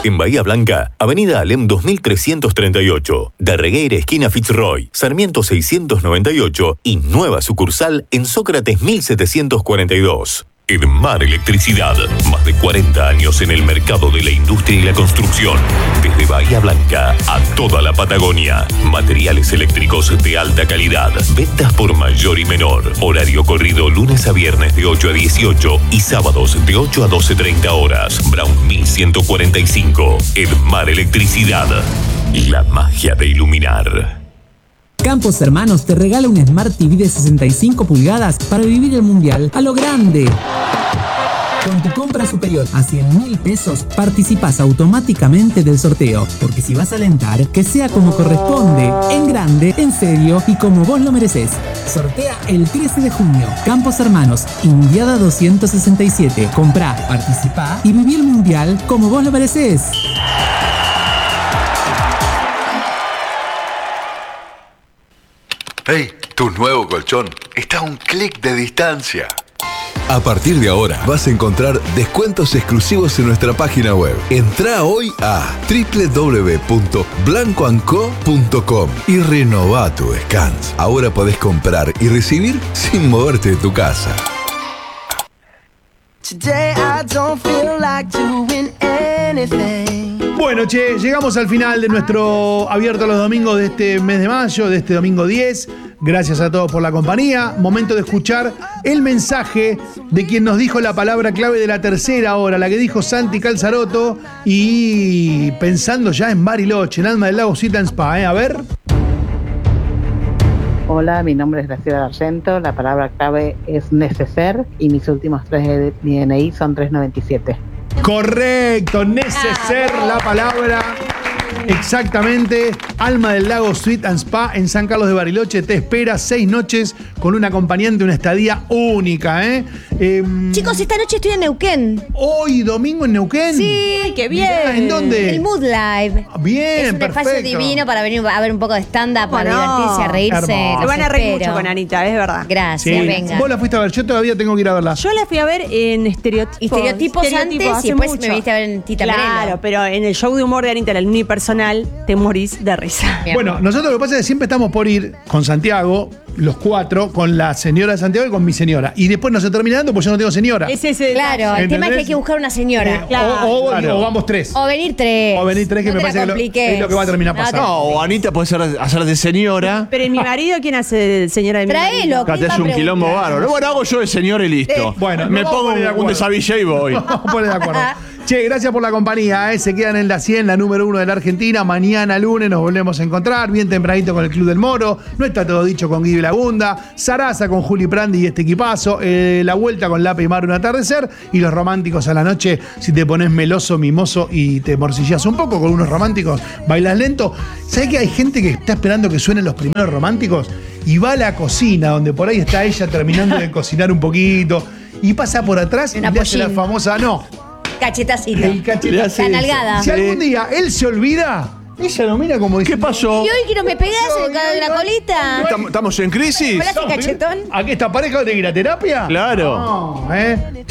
En Bahía Blanca, Avenida Alem 2338, de Regueira esquina Fitzroy, Sarmiento 698 y nueva sucursal en Sócrates 1742. Edmar Electricidad, más de 40 años en el mercado de la industria y la construcción. Desde Bahía Blanca a toda la Patagonia. Materiales eléctricos de alta calidad. Ventas por mayor y menor. Horario corrido lunes a viernes de 8 a 18 y sábados de 8 a 12:30 horas. Brown 1145. Edmar Electricidad. La magia de iluminar. Campos Hermanos te regala un Smart TV de 65 pulgadas para vivir el mundial a lo grande. Con tu compra superior a 100.000 pesos, participas automáticamente del sorteo. Porque si vas a alentar, que sea como corresponde, en grande, en serio y como vos lo mereces. Sortea el 13 de junio. Campos Hermanos, Indiada 267. Comprá, participá y viví el mundial como vos lo mereces. ¡Hey! Tu nuevo colchón está a un clic de distancia. A partir de ahora vas a encontrar descuentos exclusivos en nuestra página web. Entrá hoy a www.blancoandco.com y renová tu descanso. Ahora podés comprar y recibir sin moverte de tu casa. Bueno, che, llegamos al final de nuestro Abierto los Domingos de este mes de mayo, de este domingo 10. Gracias a todos por la compañía. Momento de escuchar el mensaje de quien nos dijo la palabra clave de la tercera hora, la que dijo Santi Calzaroto, y pensando ya en Bariloche, en Alma del Lago Suite and Spa, A ver. Hola, mi nombre es Graciela Argento, la palabra clave es neceser y mis últimos 3 de DNI son 397. Correcto, neceser la palabra. Exactamente, Alma del Lago Suite and Spa en San Carlos de Bariloche te espera 6 noches con un acompañante, una estadía única, Chicos, esta noche estoy en Neuquén. ¿Hoy domingo en Neuquén? Sí, qué bien. Mirá, ¿en dónde? El Mood Live. Bien, es un perfecto. espacio divino para venir a ver un poco de stand-up, para divertirse, a reírse. Hermoso. Se van a reír mucho con Anita, es verdad. Gracias, Sí. venga. Vos la fuiste a ver, yo todavía tengo que ir a verla. Yo la fui a ver en Estereotipos Antes y hace después mucho. me viste a ver en Tita Merelo. Claro, pero en el show de humor de Anita, el unipersonal, te morís de risa. Bueno, nosotros lo que pasa es que siempre estamos por ir con Santiago, los 4, con la señora de Santiago y con mi señora. Y después no se termina dando porque yo no tengo señora. Ese es el Claro, el tema es que hay que buscar una señora. O vamos 3. O venir 3. O venir 3, que No me te parece la que compliques. es lo que va a terminar pasando. No, o Anita puede hacer de señora. Pero mi marido, ¿quién hace de señora de mi Traelo. marido? Acá te hace un quilombo bárbaro. Bueno, hago yo de señor y listo. Bueno, me nos vamos a pongo poner de un acuerdo. desabillé y voy. Vamos a poner de acuerdo. Che, gracias por la compañía, Se quedan en la 100, la número 1 de la Argentina. Mañana lunes nos volvemos a encontrar, bien tempranito con el Club del Moro. No está todo dicho con Guido Lagunda. Sarasa con Juli Prandi y este equipazo. La vuelta con Lape y Mar, un atardecer. Y los románticos a la noche, si te pones meloso, mimoso y te morcillas un poco con unos románticos, bailas lento. ¿Sabés que hay gente que está esperando que suenen los primeros románticos? Y va a la cocina, donde por ahí está ella terminando de cocinar un poquito. Y pasa por atrás y le hace la famosa, Cachetacito. el cachetazo. La nalgada. Si algún día él se olvida, ella lo mira como dice, ¿Qué pasó? Y hoy que no me pegás en la colita. ¿Estamos en crisis? Hola, ese cachetón. ¿a qué esta pareja de ir a terapia? Claro. No,